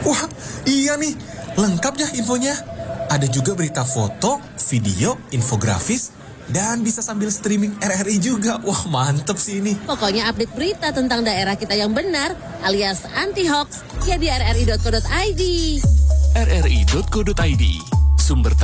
Wah, iya nih. Lengkap ya infonya. Ada juga berita foto, video, infografis, dan bisa sambil streaming RRI juga. Wah, mantep sih ini. Pokoknya update berita tentang daerah kita yang benar alias anti-hoax ya di rri.co.id. rri.co.id, sumber